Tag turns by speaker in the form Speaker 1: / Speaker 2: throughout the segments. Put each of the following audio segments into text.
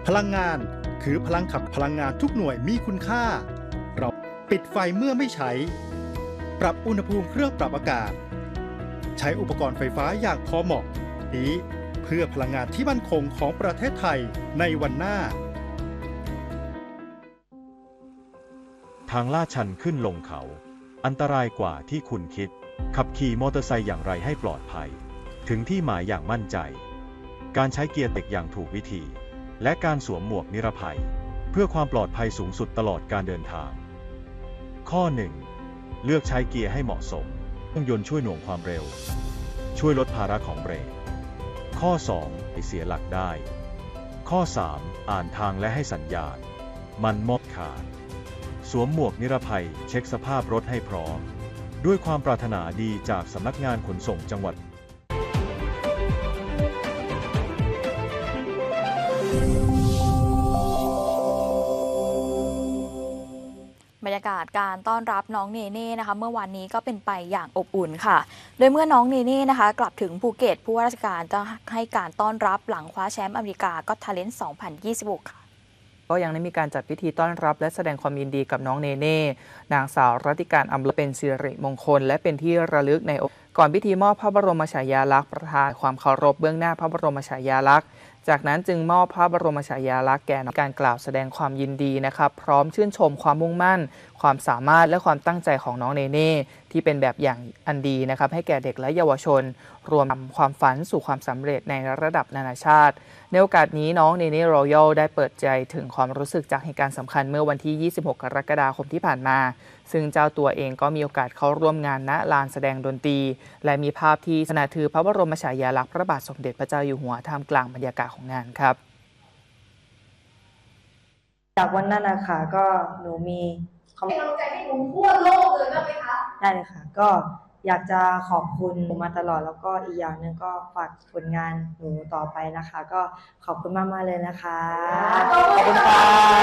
Speaker 1: พลังงานคือพลังขับพลังงานทุกหน่วยมีคุณค่าเราปิดไฟเมื่อไม่ใช้ปรับอุณหภูมิเครื่องปรับอากาศใช้อุปกรณ์ไฟฟ้าอย่างพอเหมาะนี้เพื่อพลังงานที่มั่นคงของประเทศไทยในวันหน้า
Speaker 2: ทางลาดชันขึ้นลงเขาอันตรายกว่าที่คุณคิดขับขี่มอเตอร์ไซค์อย่างไรให้ปลอดภัยถึงที่หมายอย่างมั่นใจการใช้เกียร์เต็กอย่างถูกวิธีและการสวมหมวกนิรภัยเพื่อความปลอดภัยสูงสุดตลอดการเดินทางข้อ 1. เลือกใช้เกียร์ให้เหมาะสมเครื่องยนต์ช่วยหน่วงความเร็วช่วยลดภาระของเบรกข้อ 2. ให้เสียหลักได้ข้อ 3. อ่านทางและให้สัญญาณมันมอบขาดสวมหมวกนิรภัยเช็คสภาพรถให้พร้อมด้วยความปรารถนาดีจากสำนักงานขนส่งจังหวัด
Speaker 3: บรรยากาศการต้อนรับน้องเนเน่นะคะเมื่อวานนี้ก็เป็นไปอย่างอบอุ่นค่ะโดยเมื่อน้องเนเน่นะคะกลับถึงภูเก็ตผู้ว่าราชการจะให้การต้อนรับหลังคว้าแชมป์อเมริกาก็ทาเลนต์ 2026 ค่ะ
Speaker 4: ก็ยังได้มีการจัดพิธีต้อนรับและแสดงความยินดีกับน้องเนเน่นางสาวรัติการอำลเป็นสิริมงคลและเป็นที่ระลึกในก่อนพิธีมอบพระบรมฉายาลักษณ์ประทานความเคารพเบื้องหน้าพระบรมฉายาลักษณ์จากนั้นจึงมอบพระบรมฉายาลักษณ์แก่การกล่าวแสดงความยินดีนะครับพร้อมชื่นชมความมุ่งมั่นความสามารถและความตั้งใจของน้องเนเน่ที่เป็นแบบอย่างอันดีนะครับให้แก่เด็กและเยาวชนรวมความฝันสู่ความสำเร็จในระดับนานาชาติในโอกาสนี้น้องเนเน่รอยัลได้เปิดใจถึงความรู้สึกจากเหตุการณ์สำคัญเมื่อวันที่ 26 กรกฎาคมที่ผ่านมาซึ่งเจ้าตัวเองก็มีโอกาสเข้าร่วมงานณลานแสดงดนตรีและมีภาพที่ขณะถือพระบรมฉายาลักษณ์พระบาทสมเด็จพระเจ้าอยู่หัวท่ามกลางบรรยากาศของงานครับ
Speaker 5: จากวันนั้นนะคะก็หนูมี
Speaker 6: เป็นกำลังใจให้หนูทั่วโลกเลยบ้างไหมคะ
Speaker 5: ได้เลยค่ะก็อยากจะขอบคุณมาตลอดแล้วก็อีกอย่างหนึ่งก็ฝากผลงานหนูต่อไปนะคะก็ขอบคุณมากๆเลยนะคะขอบคุณค่ะ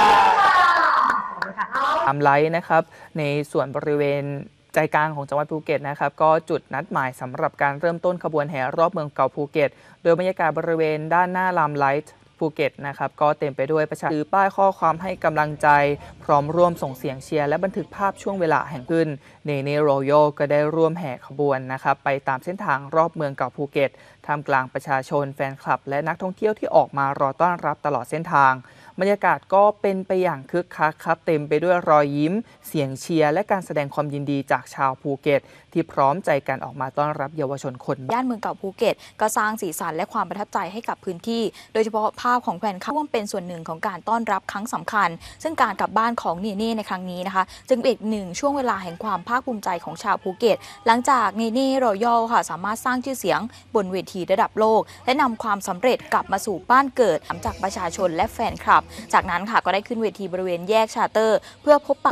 Speaker 4: ทำไลท์นะครับในส่วนบริเวณใจกลางของจังหวัดภูเก็ตนะครับก็จุดนัดหมายสำหรับการเริ่มต้นขบวนแห่รอบเมืองเก่าภูเก็ตโดยบรรยากาศบริเวณด้านหน้าลามไลท์ภูเก็ตนะครับก็เต็มไปด้วยประชาชนถือป้ายข้อความให้กำลังใจพร้อมร่วมส่งเสียงเชียร์และบันทึกภาพช่วงเวลาแห่งขึ้นเนเน่รอยัลก็ได้ร่วมแห่ขบวนนะครับไปตามเส้นทางรอบเมืองเก่าภูเก็ตท่ามกลางประชาชนแฟนคลับและนักท่องเที่ยวที่ออกมารอต้อนรับตลอดเส้นทางบรรยากาศก็เป็นไปอย่างคึกคักครับเต็มไปด้วยรอยยิ้มเสียงเชียร์และการแสดงความยินดีจากชาวภูเก็ตที่พร้อมใจกันออกมาต้อนรับเยาวชนคน
Speaker 3: ย่านเมืองเก่าภูเก็ตก็สร้างสีสันและความประทับใจให้กับพื้นที่โดยเฉพาะภาพของแฟนคลับร่วมเป็นส่วนหนึ่งของการต้อนรับครั้งสำคัญซึ่งการกลับบ้านของเนเน่ในครั้งนี้นะคะจึงเป็นอีกหนึ่งช่วงเวลาแห่งความภาคภูมิใจของชาวภูเก็ตหลังจากเนเน่รอยัลค่ะสามารถสร้างชื่อเสียงบนเวทีระดับโลกและนำความสำเร็จกลับมาสู่บ้านเกิดจากประชาชนและแฟนคลับจากนั้นค่ะก็ได้ขึ้นเวทีบริเวณแยกชาเตอร์เพื่อพบปะ